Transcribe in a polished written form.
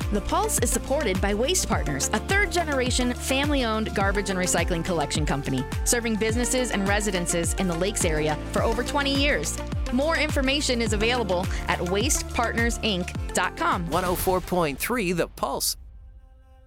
The Pulse is supported by Waste Partners, a third-generation, family-owned garbage and recycling collection company, serving businesses and residences in the Lakes area for over 20 years. More information is available at wastepartnersinc.com. 104.3 The Pulse.